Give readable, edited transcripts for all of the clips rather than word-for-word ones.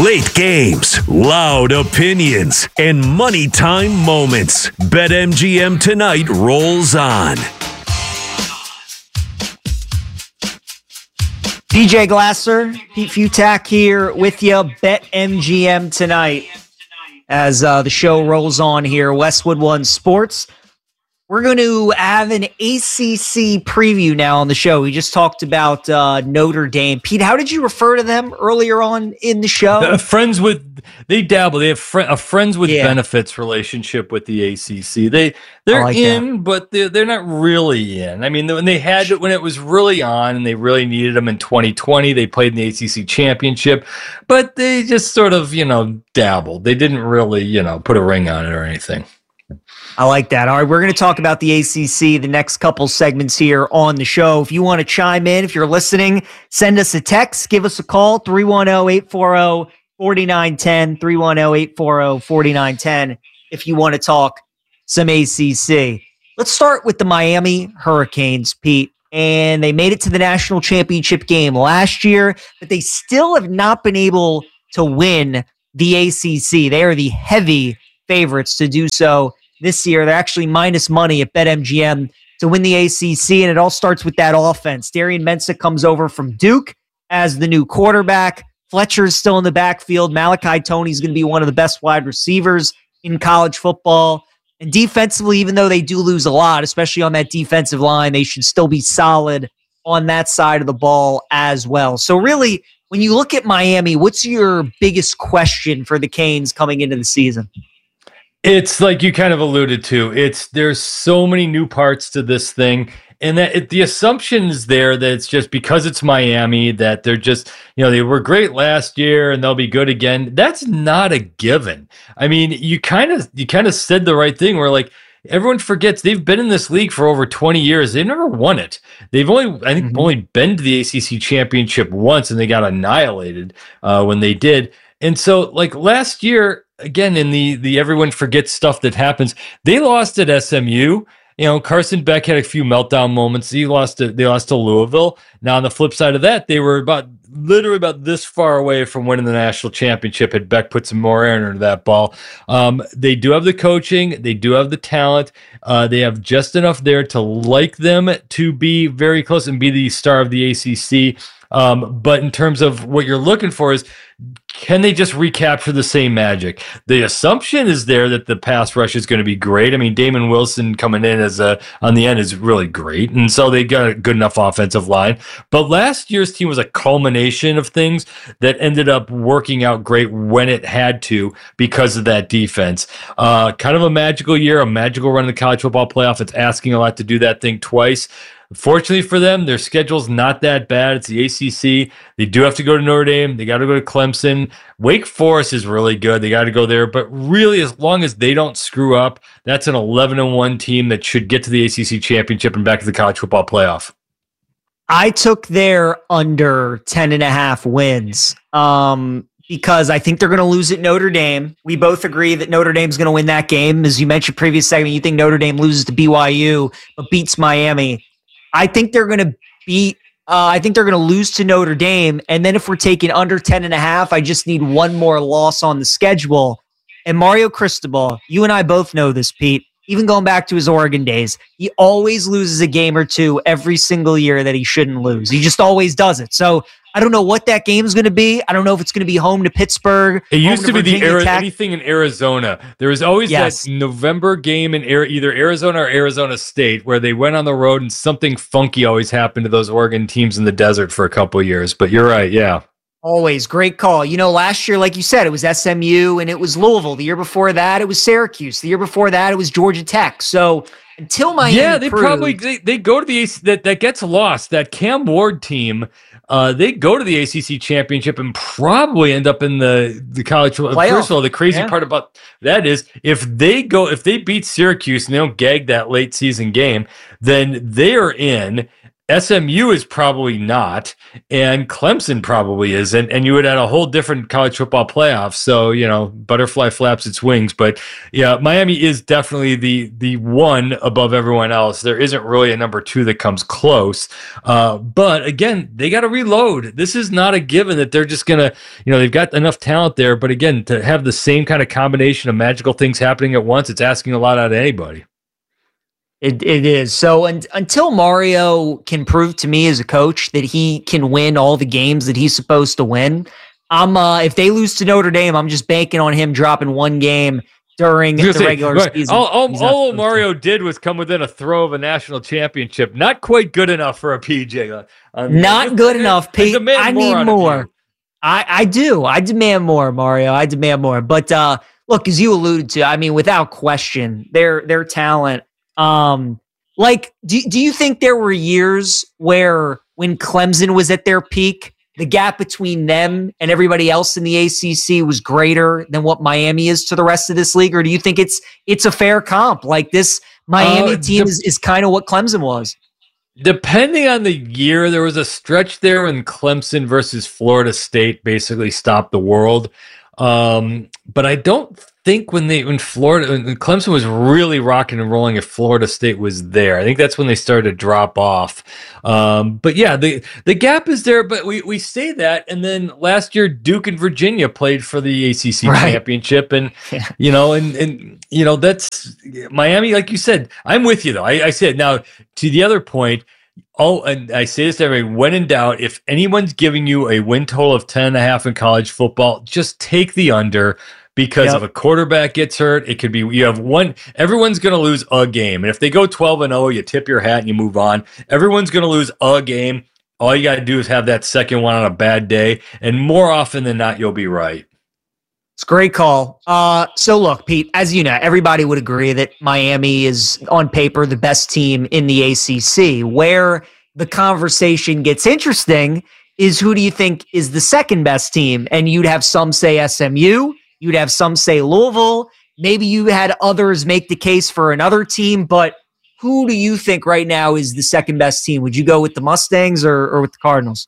Late games, loud opinions, and money time moments. BetMGM tonight rolls on. DJ Glasser, Pete Futak here with you. BetMGM tonight as the show rolls on here. Westwood One Sports. We're going to have an ACC preview now on the show. We just talked about Notre Dame. Pete, how did you refer to them earlier on in the show? They dabble. They have a friends with benefits relationship with the ACC. They're like in, but they're not really in. I mean, when it was really on and they really needed them in 2020, they played in the ACC championship, but they just sort of, dabbled. They didn't really, put a ring on it or anything. I like that. All right, we're going to talk about the ACC the next couple segments here on the show. If you want to chime in, if you're listening, send us a text, give us a call, 310-840-4910, 310-840-4910 if you want to talk some ACC. Let's start with the Miami Hurricanes, Pete. And they made it to the national championship game last year, but they still have not been able to win the ACC. They are the heavy favorites to do so this year. They're actually minus money at BetMGM to win the ACC, and it all starts with that offense. Darian Mensah comes over from Duke as the new quarterback. Fletcher is still in the backfield. Malachi Toney is going to be one of the best wide receivers in college football. And defensively, even though they do lose a lot, especially on that defensive line, they should still be solid on that side of the ball as well. So really, when you look at Miami, what's your biggest question for the Canes coming into the season? It's like you kind of alluded to. There's so many new parts to this thing, and that the assumption is there that it's just because it's Miami that they're just, they were great last year and they'll be good again. That's not a given. I mean, you kind of said the right thing where like everyone forgets they've been in this league for over 20 years. They've never won it. They've only been to the ACC championship once, and they got annihilated when they did. And so like last year, again, in the everyone forgets stuff that happens, they lost at SMU. Carson Beck had a few meltdown moments. They lost to Louisville. Now, on the flip side of that, they were literally about this far away from winning the national championship had Beck put some more air into that ball. They do have the coaching. They do have the talent. They have just enough there to like them to be very close and be the star of the ACC. But in terms of what you're looking for is, can they just recapture the same magic? The assumption is there that the pass rush is going to be great. I mean, Damon Wilson coming in on the end is really great. And so they got a good enough offensive line. But last year's team was a culmination of things that ended up working out great when it had to because of that defense. Kind of a magical year, a magical run in the college football playoff. It's asking a lot to do that thing twice. Fortunately for them, their schedule's not that bad. It's the ACC. They do have to go to Notre Dame. They got to go to Clemson. Wake Forest is really good. They got to go there. But really, as long as they don't screw up, that's an 11-1 team that should get to the ACC championship and back to the college football playoff. I took their under 10.5 wins because I think they're going to lose at Notre Dame. We both agree that Notre Dame's going to win that game. As you mentioned previous segment, you think Notre Dame loses to BYU but beats Miami. I think they're going to lose to Notre Dame. And then if we're taking under 10.5, I just need one more loss on the schedule. And Mario Cristobal, you and I both know this, Pete, even going back to his Oregon days, he always loses a game or two every single year that he shouldn't lose. He just always does it. So I don't know what that game is going to be. I don't know if it's going to be home to Pittsburgh. It used to be anything in Arizona. There was always that November game in either Arizona or Arizona State where they went on the road and something funky always happened to those Oregon teams in the desert for a couple of years. But you're right, yeah. Always. Great call. Last year, like you said, it was SMU and it was Louisville. The year before that, it was Syracuse. The year before that, it was Georgia Tech. So until Miami they go to the that gets lost. That Cam Ward team, they go to the ACC championship and probably end up in the college playoff. First of all, the crazy part about that is if they beat Syracuse and they don't gag that late season game, then they are in. SMU is probably not, and Clemson probably isn't, and you would add a whole different college football playoff. So, butterfly flaps its wings. But yeah, Miami is definitely the one above everyone else. There isn't really a number two that comes close. But again, they got to reload. This is not a given that they're just gonna, they've got enough talent there. But again, to have the same kind of combination of magical things happening at once, it's asking a lot out of anybody. It is. So until Mario can prove to me as a coach that he can win all the games that he's supposed to win, if they lose to Notre Dame, I'm just banking on him dropping one game during the regular season. All Mario did was come within a throw of a national championship. Not quite good enough for a PJ. Not good enough, Pete. I need more. I do. I demand more, Mario. I demand more. But look, as you alluded to, without question, their talent. Do you think there were years where when Clemson was at their peak, the gap between them and everybody else in the ACC was greater than what Miami is to the rest of this league? Or do you think it's a fair comp? Like this Miami team is kind of what Clemson was? Depending on the year, there was a stretch there when Clemson versus Florida State basically stopped the world. But I don't think when Clemson was really rocking and rolling, if Florida State was there, I think that's when they started to drop off. But yeah, the gap is there, but we say that. And then last year, Duke and Virginia played for the ACC championship. And, that's Miami, like you said, I'm with you though. I said, now to the other point, and I say this to everybody, when in doubt, if anyone's giving you a win total of 10.5 in college football, just take the under, because if a quarterback gets hurt, it could be, you have one, everyone's going to lose a game. And if they go 12-0, you tip your hat and you move on. Everyone's going to lose a game. All you got to do is have that second one on a bad day. And more often than not, you'll be right. It's a great call. So look, Pete, as you know, everybody would agree that Miami is on paper the best team in the ACC. Where the conversation gets interesting is, who do you think is the second best team? And you'd have some say SMU. You'd have some say Louisville. Maybe you had others make the case for another team, but who do you think right now is the second best team? Would you go with the Mustangs or with the Cardinals?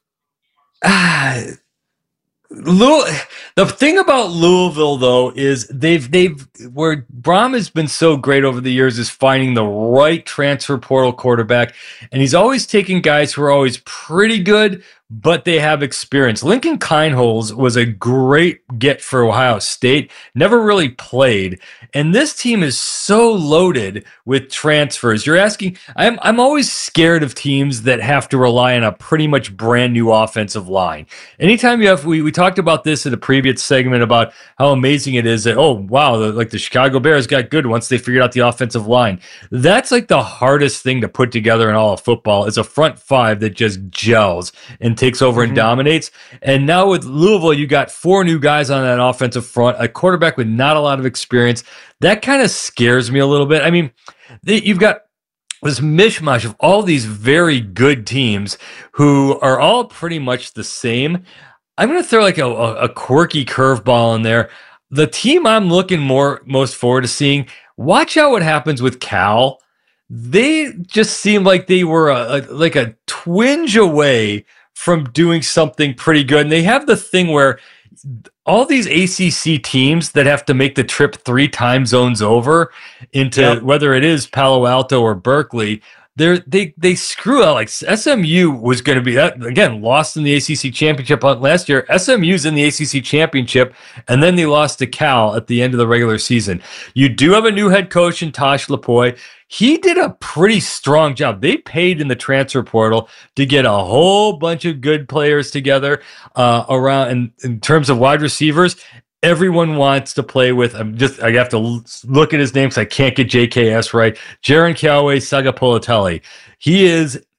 The thing about Louisville, though, is where Brom has been so great over the years is finding the right transfer portal quarterback, and he's always taking guys who are always pretty good, but they have experience. Lincoln Kienholz was a great get for Ohio State, never really played, and this team is so loaded with transfers. You're asking, I'm always scared of teams that have to rely on a pretty much brand new offensive line. Anytime you have, we talked about this in a previous segment about how amazing it is that, oh wow, the Chicago Bears got good once they figured out the offensive line. That's like the hardest thing to put together in all of football, is a front five that just gels and takes over and dominates. And now with Louisville, you got 4 new guys on that offensive front, a quarterback with not a lot of experience. That kind of scares me a little bit. I mean, you've got this mishmash of all these very good teams who are all pretty much the same. I'm going to throw like a quirky curveball in there. The team I'm looking most forward to seeing, watch out what happens with Cal. They just seem like they were a twinge away from doing something pretty good. And they have the thing where all these ACC teams that have to make the trip 3 time zones over into whether it is Palo Alto or Berkeley, they screw out. Like SMU was going to be, again, lost in the ACC championship last year. SMU's in the ACC championship, and then they lost to Cal at the end of the regular season. You do have a new head coach in Tosh Lupoi. He did a pretty strong job. They paid in the transfer portal to get a whole bunch of good players together around in terms of wide receivers. Everyone wants to play with. I have to look at his name because I can't get JKS right. Jaron Callaway Sagapolatelli. He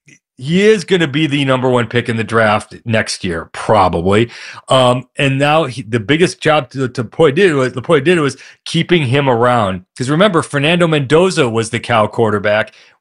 is going to be the number 1 pick in the draft next year, probably. And now the biggest job Lupoi did was keeping him around. Because remember, Fernando Mendoza was the Cal quarterback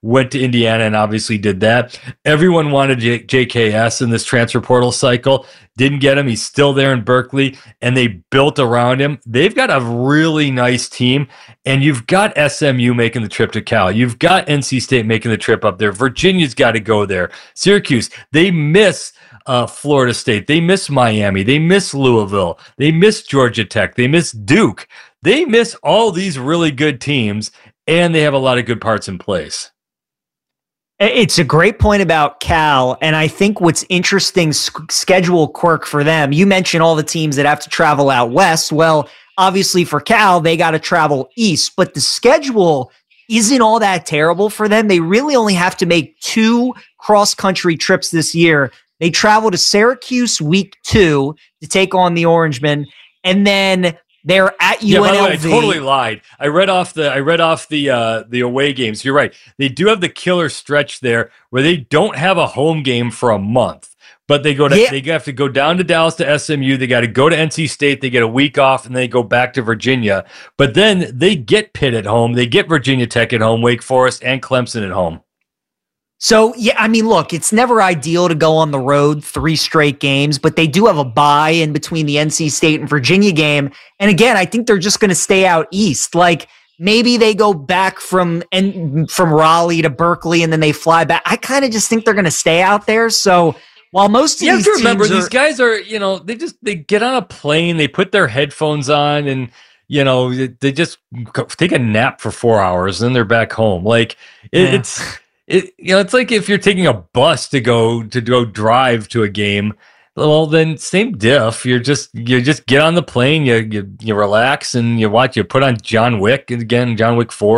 went to Indiana and obviously did that. Everyone wanted JKS in this transfer portal cycle. Didn't get him. He's still there in Berkeley, and they built around him. They've got a really nice team, and you've got SMU making the trip to Cal. You've got NC State making the trip up there. Virginia's got to go there. Syracuse, they miss Florida State. They miss Miami. They miss Louisville. They miss Georgia Tech. They miss Duke. They miss all these really good teams, and they have a lot of good parts in place. It's a great point about Cal, and I think what's interesting, schedule quirk for them, you mentioned all the teams that have to travel out west. Well, obviously for Cal, they got to travel east, but the schedule isn't all that terrible for them. They really only have to make 2 cross-country trips this year. They travel to Syracuse week 2 to take on the Orangemen, and then they're at UNLV. Yeah, by the way, I totally lied. I read off the away games. You're right. They do have the killer stretch there where they don't have a home game for a month, but they have to go down to Dallas to SMU. They got to go to NC State. They get a week off, and they go back to Virginia. But then they get Pitt at home. They get Virginia Tech at home, Wake Forest, and Clemson at home. So, yeah, I mean, look, it's never ideal to go on the road 3 straight games, but they do have a bye in between the NC State and Virginia game. And again, I think they're just going to stay out east. Like, maybe they go back from Raleigh to Berkeley and then they fly back. I kind of just think they're going to stay out there. So, while most of these teams remember, these guys are, they get on a plane, they put their headphones on, and they just take a nap for 4 hours, and then they're back home. Like, it's like if you're taking a bus to go drive to a game. Well, then same diff. You just get on the plane, you relax, and you put on John Wick, and again, John Wick 4.